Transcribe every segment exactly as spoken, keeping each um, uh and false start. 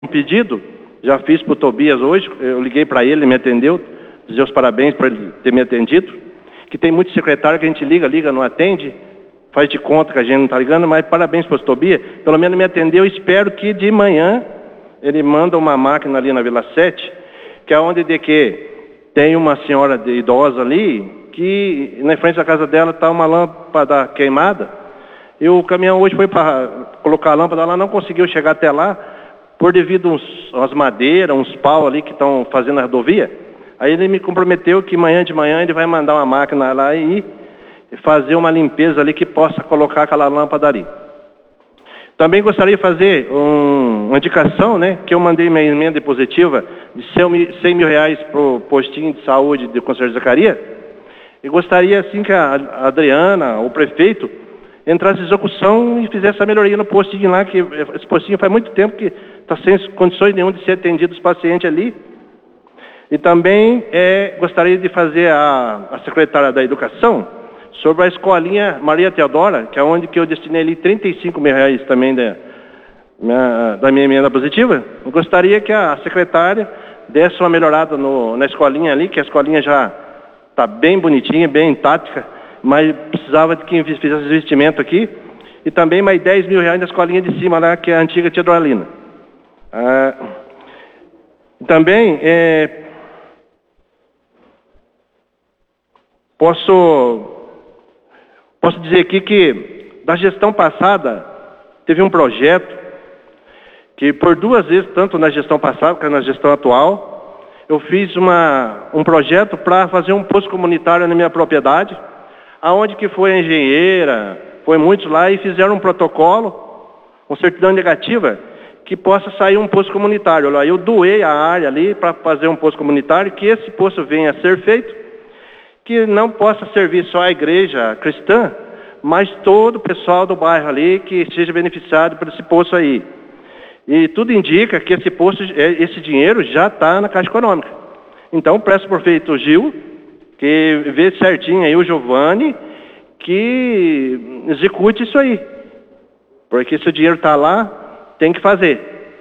um pedido, já fiz para o Tobias hoje, eu liguei para ele, ele me atendeu, dizer os parabéns por ele ter me atendido, que tem muito secretário que a gente liga, liga, não atende, faz de conta que a gente não está ligando, mas parabéns para o Tobias, pelo menos me atendeu, espero que de manhã ele manda uma máquina ali na Vila sete, que é onde de que tem uma senhora idosa ali, que na frente da casa dela está uma lâmpada queimada, e o caminhão hoje foi para colocar a lâmpada lá, não conseguiu chegar até lá, por devido uns, umas madeiras, uns pau ali que estão fazendo a rodovia. Aí ele me comprometeu que amanhã de manhã ele vai mandar uma máquina lá e fazer uma limpeza ali que possa colocar aquela lâmpada ali. Também gostaria de fazer um, uma indicação, né, que eu mandei minha emenda positiva de cem mil reais para o postinho de saúde do Conselho de Zacaria. E gostaria assim que a Adriana, o prefeito, entrasse em execução e fizesse essa melhoria no postinho lá, que esse postinho faz muito tempo que está sem condições nenhuma de ser atendido os pacientes ali. E também é, gostaria de fazer a, a secretária da Educação sobre a escolinha Maria Teodora, que é onde que eu destinei ali trinta e cinco mil reais também da minha, da minha emenda positiva. Eu gostaria que a secretária desse uma melhorada no, na escolinha ali, que a escolinha já está bem bonitinha, bem tática, mas precisava de quem fizesse investimento aqui. E também mais dez mil reais na escolinha de cima lá, que é a antiga Teodoralina. Ah, também é, posso, posso dizer aqui que da gestão passada teve um projeto que por duas vezes, tanto na gestão passada quanto na gestão atual, eu fiz uma, um projeto para fazer um posto comunitário na minha propriedade, aonde que foi a engenheira, foi muitos lá e fizeram um protocolo, uma certidão negativa, que possa sair um posto comunitário. Eu doei a área ali para fazer um posto comunitário, que esse posto venha a ser feito, que não possa servir só a igreja cristã, mas todo o pessoal do bairro ali que seja beneficiado por esse posto aí. E tudo indica que esse posto, esse dinheiro já está na Caixa Econômica. Então peço para o prefeito Gil, que vê certinho aí o Giovanni, que execute isso aí. Porque se o dinheiro está lá, tem que fazer.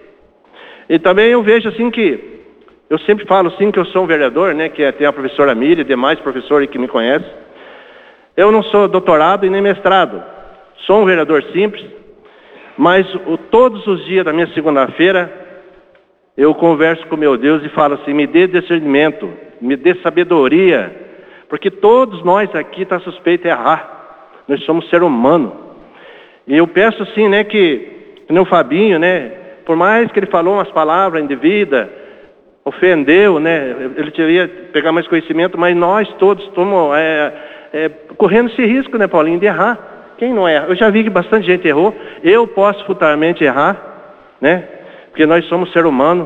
E também eu vejo assim que, eu sempre falo assim que eu sou um vereador, né, que tem a professora Miriam e demais professores que me conhecem. Eu não sou doutorado e nem mestrado. Sou um vereador simples, mas o, todos os dias da minha segunda-feira, eu converso com meu Deus e falo assim, me dê discernimento, me dê sabedoria, porque todos nós aqui estamos suspeitos de errar. Nós somos ser humano. E eu peço assim, né, que, que nem o Fabinho, né, por mais que ele falou umas palavras indevidas, ofendeu, né, ele teria que pegar mais conhecimento, mas nós todos estamos é, é, correndo esse risco, né, Paulinho, de errar. Quem não erra? Eu já vi que bastante gente errou. Eu posso futuramente errar, né, porque nós somos ser humano.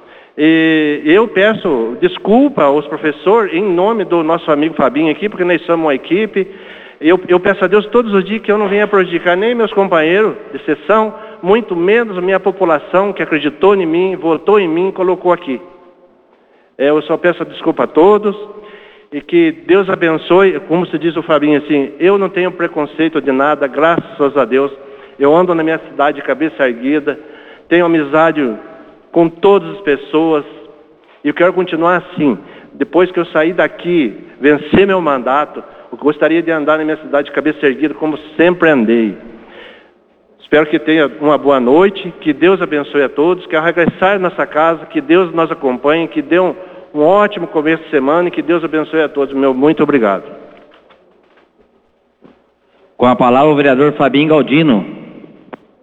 E eu peço desculpa aos professores, em nome do nosso amigo Fabinho aqui, porque nós somos uma equipe. Eu, eu peço a Deus todos os dias que eu não venha prejudicar nem meus companheiros de sessão, muito menos a minha população que acreditou em mim, votou em mim e colocou aqui. É, eu só peço desculpa a todos e que Deus abençoe, como se diz o Fabinho assim, eu não tenho preconceito de nada, graças a Deus. Eu ando na minha cidade de cabeça erguida, tenho amizade com todas as pessoas, e eu quero continuar assim. Depois que eu sair daqui, vencer meu mandato, eu gostaria de andar na minha cidade de cabeça erguida como sempre andei. Espero que tenha uma boa noite, que Deus abençoe a todos, que ao regressar à nossa casa, que Deus nos acompanhe, que dê um, um ótimo começo de semana e que Deus abençoe a todos. Meu muito obrigado. Com a palavra o vereador Fabinho Galdino.